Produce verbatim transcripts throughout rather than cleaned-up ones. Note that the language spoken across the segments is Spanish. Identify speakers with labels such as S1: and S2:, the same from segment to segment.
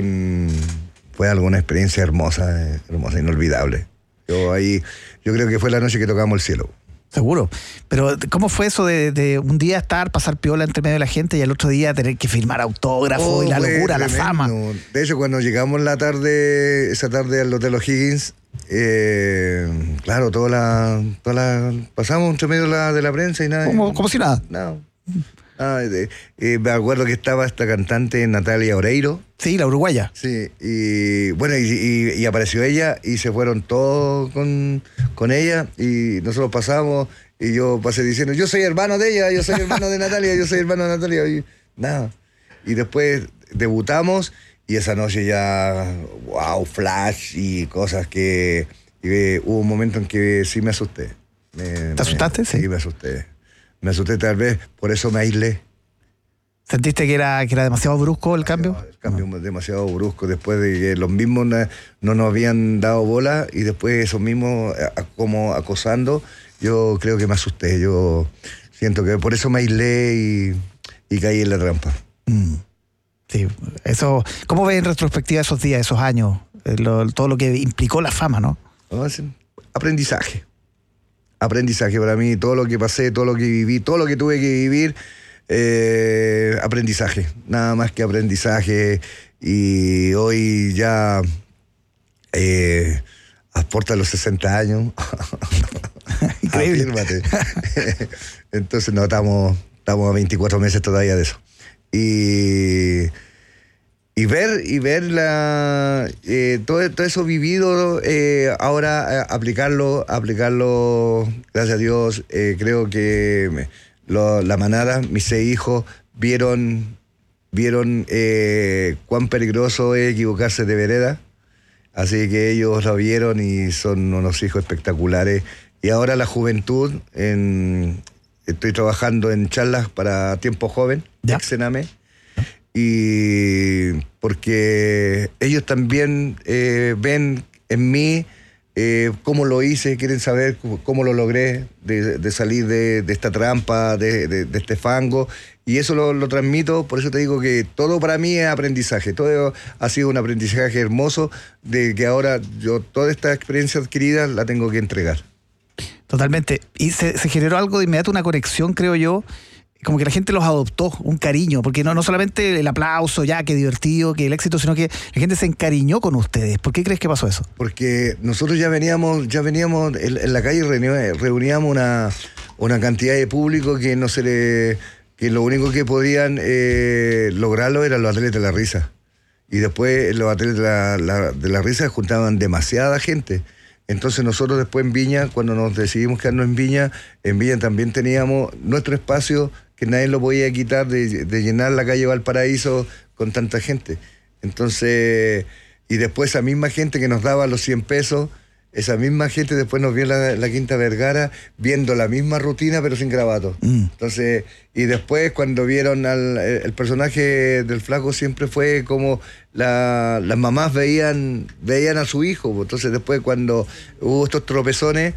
S1: un fue algo, una experiencia hermosa, hermosa, inolvidable. Yo ahí, yo creo que fue la noche que tocamos el cielo.
S2: Seguro. Pero ¿cómo fue eso de, de un día estar, pasar piola entre medio de la gente y al otro día tener que firmar autógrafos
S1: oh,
S2: y la locura,
S1: tremendo.
S2: la fama?
S1: De hecho, cuando llegamos la tarde, esa tarde al Hotel O'Higgins, eh, claro, toda la, toda la, pasamos entre medio de la, de la prensa y nada.
S2: Como, como si nada.
S1: No. Ah, de, eh, me acuerdo que estaba esta cantante Natalia Oreiro.
S2: Sí, la uruguaya.
S1: Sí, y bueno, y, y, y apareció ella y se fueron todos con, con ella y nosotros pasamos y yo pasé diciendo, yo soy hermano de ella, yo soy hermano de Natalia, yo soy hermano de Natalia. Y nada. Y después debutamos y esa noche ya, wow, flash y cosas que... Y hubo un momento en que sí me asusté. Me,
S2: ¿Te asustaste?
S1: Me, sí. Sí, me asusté. Me asusté tal vez, por eso me aislé.
S2: ¿Sentiste que era, que era demasiado brusco el cambio?
S1: El cambio no. demasiado brusco, después de que los mismos no, no nos habían dado bola y después esos mismos a, como acosando, yo creo que me asusté. Yo siento que por eso me aislé y, y caí en la trampa.
S2: Mm. Sí, eso. ¿Cómo ves en retrospectiva esos días, esos años? Eh, lo, todo lo que implicó la fama, ¿no?
S1: ¿No? Aprendizaje. Aprendizaje para mí, todo lo que pasé, todo lo que viví, todo lo que tuve que vivir, eh, aprendizaje, nada más que aprendizaje. Y hoy ya eh, aporta los sesenta años.
S2: Increíble.
S1: Afírmate. Entonces no, estamos, estamos a veinticuatro meses todavía de eso. Y... Y ver, y ver la, eh, todo, todo eso vivido, eh, ahora eh, aplicarlo, aplicarlo, gracias a Dios, eh, creo que me, lo, la manada, mis seis hijos, vieron, vieron eh, cuán peligroso es equivocarse de vereda, así que ellos lo vieron y son unos hijos espectaculares. Y ahora la juventud, en, estoy trabajando en charlas para tiempo joven, ex-Sename. Y porque ellos también eh, ven en mí eh, cómo lo hice, quieren saber cómo, cómo lo logré de, de salir de, de esta trampa, de, de, de este fango, y eso lo, lo transmito. Por eso te digo que todo para mí es aprendizaje, todo ha sido un aprendizaje hermoso, de que ahora yo toda esta experiencia adquirida la tengo que entregar.
S2: Totalmente, y se, se generó algo de inmediato, una conexión, creo yo, como que la gente los adoptó, un cariño, porque no, no solamente el aplauso, ya, qué divertido, que el éxito, sino que la gente se encariñó con ustedes. ¿Por qué crees que pasó eso?
S1: Porque nosotros ya veníamos, ya veníamos en, en la calle, reuníamos una, una cantidad de público que no se le, que lo único que podían eh, lograrlo eran los atletas de la risa. Y después los atletas de la, la, de la risa juntaban demasiada gente. Entonces nosotros después en Viña, cuando nos decidimos quedarnos en Viña, en Viña también teníamos nuestro espacio que nadie lo podía quitar, de, de llenar la calle Valparaíso con tanta gente. Entonces, y después esa misma gente que nos daba los cien pesos, esa misma gente después nos vio en la, la Quinta Vergara viendo la misma rutina pero sin gravato. Mm. Entonces, y después cuando vieron al el personaje del flaco, siempre fue como la, las mamás veían, veían a su hijo. Entonces después cuando hubo estos tropezones,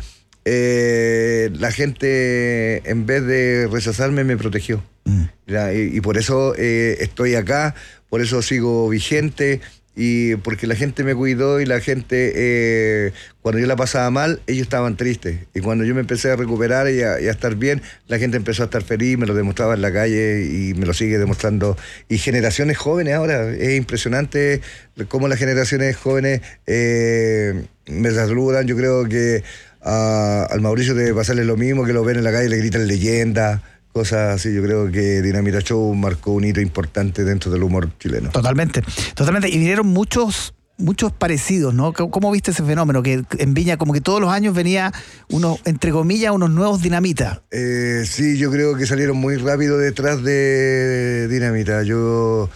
S1: eh, la gente en vez de rechazarme me protegió. Mm. Ya, y, y por eso eh, estoy acá, por eso sigo vigente. Y porque la gente me cuidó y la gente, eh, cuando yo la pasaba mal, ellos estaban tristes. Y cuando yo me empecé a recuperar y a, y a estar bien, la gente empezó a estar feliz, me lo demostraba en la calle y me lo sigue demostrando. Y generaciones jóvenes ahora, es impresionante cómo las generaciones jóvenes eh, me saludan. Yo creo que uh, al Mauricio debe pasarle lo mismo, que lo ven en la calle y le gritan leyenda. Cosas así. Yo creo que Dinamita Show marcó un hito importante dentro del humor chileno.
S2: Totalmente, totalmente. Y vinieron muchos, muchos parecidos, ¿no? ¿Cómo viste ese fenómeno? Que en Viña como que todos los años venía unos, entre comillas, unos nuevos Dinamita.
S1: Eh, sí, yo creo que salieron muy rápido detrás de Dinamita. Yo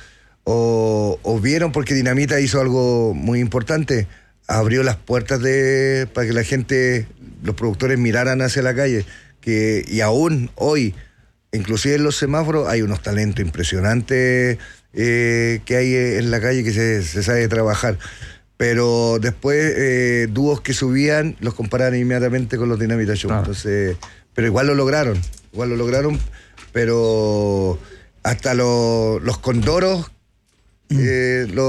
S1: o, o vieron, porque Dinamita hizo algo muy importante. Abrió las puertas de para que la gente, los productores miraran hacia la calle. Que, y aún hoy, inclusive en los semáforos, hay unos talentos impresionantes eh, que hay en la calle que se, se sabe trabajar. Pero después, eh, dúos que subían, los compararon inmediatamente con los Dinamita Show. Claro. Entonces, pero igual lo lograron, igual lo lograron, pero hasta lo, los condoros, mm. eh, los